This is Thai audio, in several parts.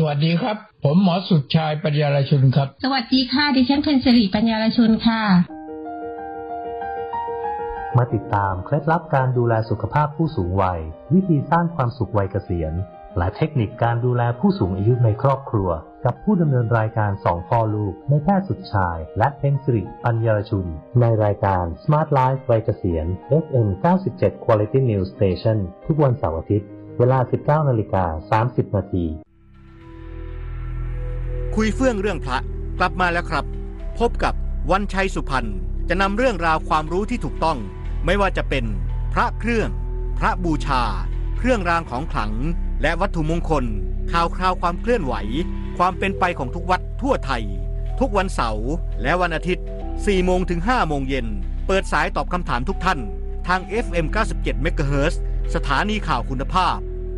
วัสดีครับผมหมอสุดชายปัญญารชุนครับสวัสดีค่ะดิฉันเพ็ญศิริปัญญารชุนค่ะมาติดตามเคล็ดลับการดูแลสุขภาพผู้สูงวัยวิธีสร้างความสุขวัยเกษียณและเทคนิคการดูแลผู้สูงอายุในครอบครัวกับผู้ดำเนินรายการ2พ่อลูกนายแพทย์สุดชายและเพ็ญศิริปัญญารชุนในรายการ Smart Life วัยเกษียณ FM 97 Quality News Station ทุกวันเสาร์อาทิตย์เวลา 19:30 น. คุยเฟื่องเรื่องพระกลับมาแล้วครับพบกับวันชัยสุพรรณจะนำเรื่องราวความรู้ที่ถูกต้องไม่ว่าจะเป็นพระเครื่องพระบูชาเครื่องรางของขลังและวัตถุมงคลข่าวคราวความเคลื่อนไหวความเป็นไปของทุกวัดทั่วไทยทุกวันเสาร์และวันอาทิตย์ 4 โมงถึง 5 โมงเย็นเปิดสายตอบคำถามทุกท่านทาง FM 97 MHz สถานีข่าวคุณภาพ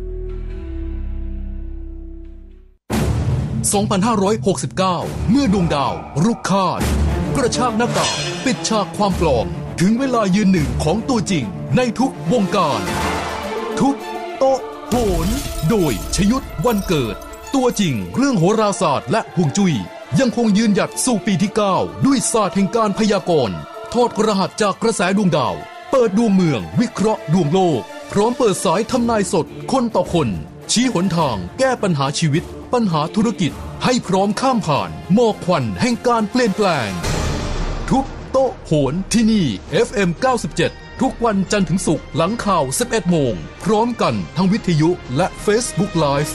2569 เมื่อดวงดาวรุกคาดกระชากหน้ากากปิดฉากความปลอมถึงเวลายืนหนึ่งของตัวจริงในทุกวงการทุบโต๊ะโหนโดยชยุทธวันเกิดตัวจริงเรื่องโหราศาสตร์และฮวงจุ้ยยังคงยืนหยัดสู่ปีที่ 9 ด้วยศาสตร์แห่งการพยากรณ์ถอดรหัสจากกระแสดวงดาวเปิดดวงเมืองวิเคราะห์ดวงโลกพร้อมเปิดสายทำนายสดคนต่อคนชี้หนทางแก้ปัญหาชีวิตปัญหาธุรกิจให้พร้อมข้ามผ่านหมอกควันแห่งการเปลี่ยนแปลงทุบโต๊ะโหนที่นี่ FM 97 ทุกวันจันทร์ถึงศุกร์หลังข่าว 11 โมงพร้อมกันทั้งวิทยุและ Facebook Live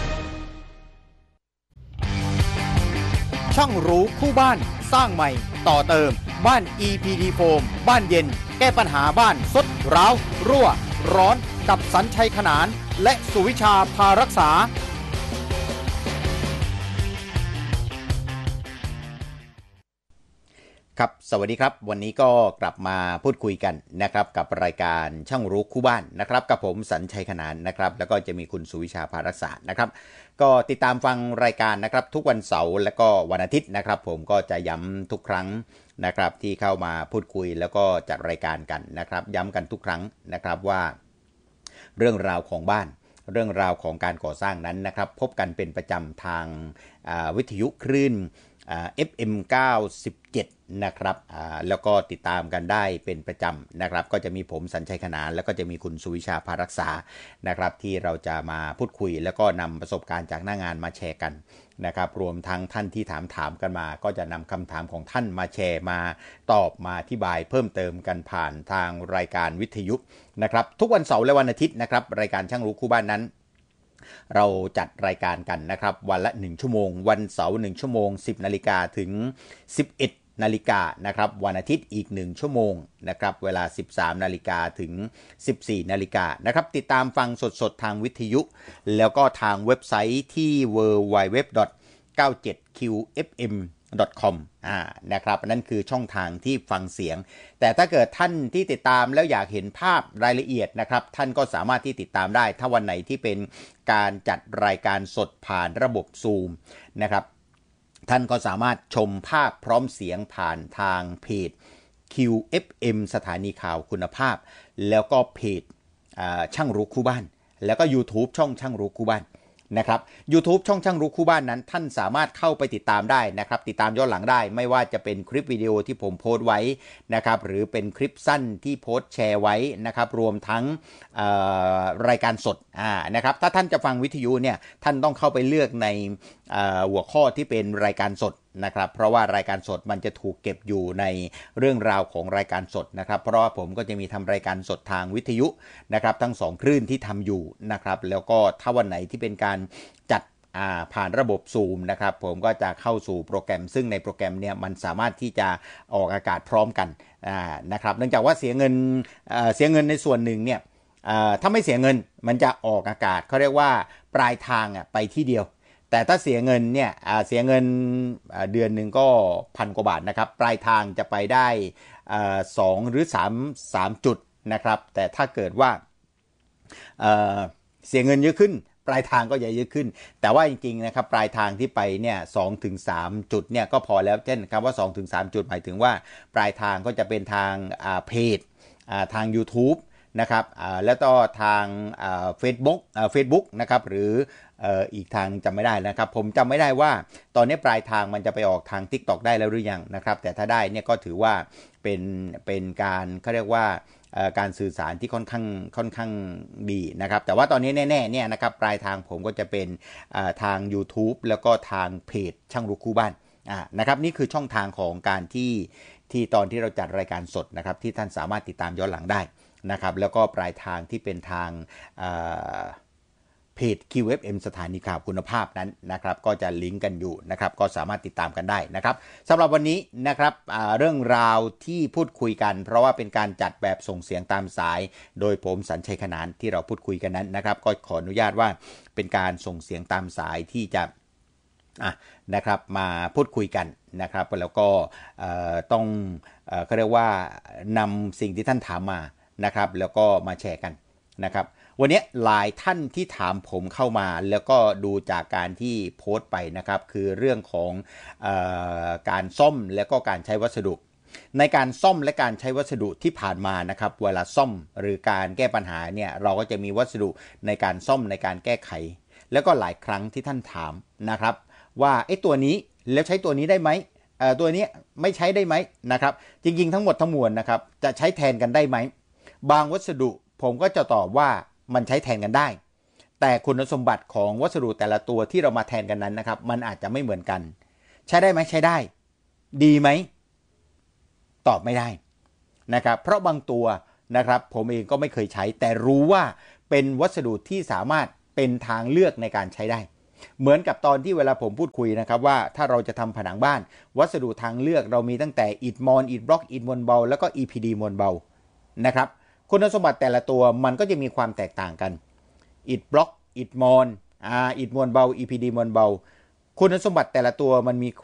ช่างรู้คู่บ้านสร้างใหม่ต่อเติมบ้าน EPD Foam บ้านเย็นแก้ปัญหาบ้านทรุดร้าวรั่วร้อนกับสัญชัยขนานและสุวิชาพารักษาครับสวัสดีครับวันนี้ก็กลับมาพูดคุยกันนะครับกับรายการช่างรู้คู่บ้านนะครับกับผมสัญชัยขนานนะครับแล้วก็จะมีคุณสุวิชาพารักษานะครับก็ติดตามฟังรายการนะครับทุกวันเสาร์และก็วันอาทิตย์นะครับผมก็จะย้ำทุกครั้งนะครับที่เข้ามาพูดคุยแล้วก็จัดรายการกันนะครับย้ำกันทุกครั้งนะครับว่าเรื่องราวของบ้านเรื่องราวของการก่อสร้างนั้นนะครับพบกันเป็นประจำทางวิทยุคลื่นFM 97นะครับแล้วก็ติดตามกันได้เป็นประจำนะครับก็จะมีผมสัญชัยขนานแล้วก็จะมีคุณสุวิชาพารักษานะครับที่เราจะมาพูดคุยแล้วก็นำประสบการณ์จากหน้างานมาแชร์กันนะครับรวมทั้งท่านที่ถามกันมาก็จะนำคำถามของท่านมาแชร์มาตอบมาอธิบายเพิ่มเติมกันผ่านทางรายการวิทยุนะครับทุกวันเสาร์และวันอาทิตย์นะครับรายการช่างรู้คู่บ้านนั้นเราจัดรายการกันนะครับวันละ1ชั่วโมงวันเสาร์1ชั่วโมง 10:00 นถึง 11:00 นนะครับวันอาทิตย์อีก1ชั่วโมงนะครับเวลา 13:00 นถึง 14:00 นนะครับติดตามฟังสดๆทางวิทยุแล้วก็ทางเว็บไซต์ที่ www.97qfm.com นะครับนั่นคือช่องทางที่ฟังเสียงแต่ถ้าเกิดท่านที่ติดตามแล้วอยากเห็นภาพรายละเอียดนะครับท่านก็สามารถที่ติดตามได้ถ้าวันไหนที่เป็นการจัดรายการสดผ่านระบบ Zoom นะครับท่านก็สามารถชมภาพพร้อมเสียงผ่านทางเพจ QFM สถานีข่าวคุณภาพแล้วก็เพจช่างรู้คู่บ้านแล้วก็ YouTube ช่องช่างรู้คู่บ้านนะครับ YouTube ช่องช่างรู้คู่บ้านนั้นท่านสามารถเข้าไปติดตามได้นะครับติดตามย้อนหลังได้ไม่ว่าจะเป็นคลิปวิดีโอที่ผมโพสต์ไว้นะครับหรือเป็นคลิปสั้นที่โพสต์แชร์ไว้นะครับรวมทั้งรายการสดนะครับถ้าท่านจะฟังวิทยุเนี่ยท่านต้องเข้าไปเลือกในหัวข้อที่เป็นรายการสดนะครับเพราะว่ารายการสดมันจะถูกเก็บอยู่ในเรื่องราวของรายการสดนะครับเพราะว่าผมก็จะมีทำรายการสดทางวิทยุนะครับทั้ง2คลื่นที่ทำอยู่นะครับแล้วก็ถ้าวันไหนที่เป็นการจัดผ่านระบบ Zoom นะครับผมก็จะเข้าสู่โปรแกรมซึ่งในโปรแกรมเนี่ยมันสามารถที่จะออกอากาศพร้อมกันนะครับเนื่องจากว่าเสียเงินในส่วนหนึ่งเนี่ยถ้าไม่เสียเงินมันจะออกอากาศเขาเรียกว่าปลายทางไปที่เดียวแต่ถ้าเสียเงินเนี่ยเสียเงินเดือนหนึ่งก็1,000 กว่าบาทนะครับปลายทางจะไปได้2หรือ3จุดนะครับแต่ถ้าเกิดว่าเสียเงินเยอะขึ้นปลายทางก็จะเยอะขึ้นแต่ว่าจริงๆนะครับปลายทางที่ไปเนี่ย2ถึง3จุดเนี่ยก็พอแล้วเช่นคำว่า2ถึง3จุดหมายถึงว่าปลายทางก็จะเป็นทางเพจทาง YouTube นะครับแล้วก็ทางFacebook นะครับหรืออีกทางจำไม่ได้นะครับผมจำไม่ได้ว่าตอนนี้ปลายทางมันจะไปออกทาง TikTok ได้แล้วหรือยังนะครับแต่ถ้าได้เนี่ยก็ถือว่าเป็นการเขาเรียกว่าการสื่อสารที่ค่อนข้างดีนะครับแต่ว่าตอนนี้แน่ๆเนี่ยนะครับปลายทางผมก็จะเป็นทาง YouTube แล้วก็ทางเพจช่างรู้คู่บ้านนะครับนี่คือช่องทางของการที่ตอนที่เราจัดรายการสดนะครับที่ท่านสามารถติดตามย้อนหลังได้นะครับแล้วก็ปลายทางที่เป็นทางเพจ QFM สถานีข่าวคุณภาพนั้นนะครับก็จะลิงก์กันอยู่นะครับก็สามารถติดตามกันได้นะครับสำหรับวันนี้นะครับเรื่องราวที่พูดคุยกันเพราะว่าเป็นการจัดแบบส่งเสียงตามสายโดยผมสัญชัยขนานที่เราพูดคุยกันนั้นนะครับก็ขออนุญาตว่าเป็นการส่งเสียงตามสายที่จะนะครับมาพูดคุยกันนะครับแล้วก็ต้องเขาเรียกว่านำสิ่งที่ท่านถามมานะครับแล้วก็มาแชร์กันนะครับวันนี้หลายท่านที่ถามผมเข้ามาแล้วก็ดูจากการที่โพสต์ไปนะครับคือเรื่องของการซ่อมและก็การใช้วัสดุในการซ่อมและการใช้วัสดุที่ผ่านมานะครับเวลาซ่อมหรือการแก้ปัญหาเนี่ยเราก็จะมีวัสดุในการซ่อมในการแก้ไขแล้วก็หลายครั้งที่ท่านถามนะครับว่าตัวนี้แล้วใช้ตัวนี้ได้ไหมตัวนี้ไม่ใช้ได้ไหมนะครับจริงๆทั้งหมดทั้งมวลนะครับจะใช้แทนกันได้ไหมบางวัสดุผมก็จะตอบว่ามันใช้แทนกันได้แต่คุณสมบัติของวัสดุแต่ละตัวที่เรามาแทนกันนั้นนะครับมันอาจจะไม่เหมือนกันใช้ได้ไหมใช้ได้ดีไหมตอบไม่ได้นะครับเพราะบางตัวนะครับผมเองก็ไม่เคยใช้แต่รู้ว่าเป็นวัสดุที่สามารถเป็นทางเลือกในการใช้ได้เหมือนกับตอนที่เวลาผมพูดคุยนะครับว่าถ้าเราจะทำผนังบ้านวัสดุทางเลือกเรามีตั้งแต่อิฐมอนอิฐบล็อกอิฐมวลเบาแล้วก็ EPD มวลเบานะครับคุณสมบัติแต่ละตัวมันก็จะมีความแตกต่างกันอิฐบล็อกอิฐมอนอิฐมวลเบา EPD มวลเบาคุณสมบัติแต่ละตัวมันมี